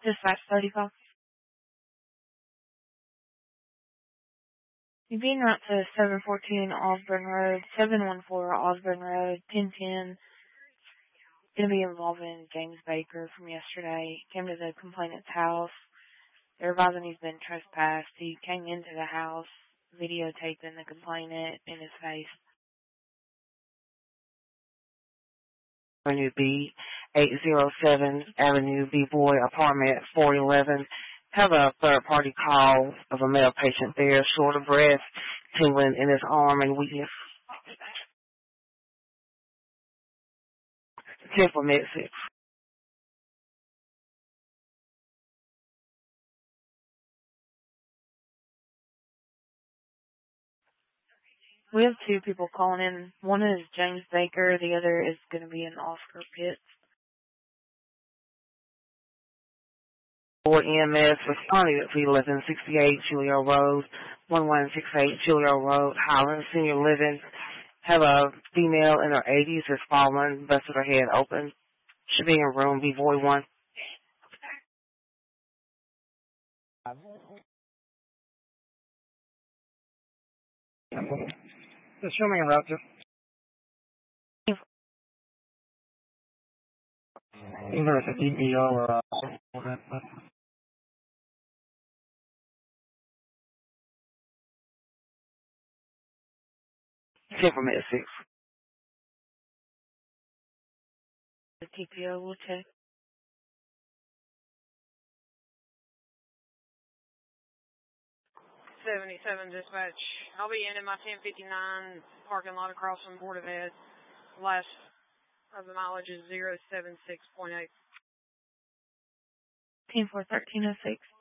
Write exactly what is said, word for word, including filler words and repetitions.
Dispatch thirty-five. You're being route to seven fourteen Osborne Road, seven one four Osborne Road, ten ten. Going to be involving James Baker from yesterday. Came to the complainant's house. They're advising he's been trespassed. He came into the house, videotaping the complainant in his face. Avenue B, eight oh seven Avenue B Boy, apartment four eleven. Have a third-party call of a male patient there, short of breath, tingling in his arm and weakness. ten for med six. We have two people calling in. One is James Baker. The other is going to be an Oscar Pitts. For E M S, responding to eleven sixty-eight Julio Road, one one six eight Julio Road, Highland Senior Living. Have a female in her eighties is fallen, rest of her head open. Should be in room B Boy one. Just show me a route. Either it's a D B O or a... ten for med six. The T P O will check. seventy-seven dispatch. I'll be in in my ten fifty-nine parking lot across from Board of Ed. Last of the mileage is zero seven six point eight. ten four thirteen oh six.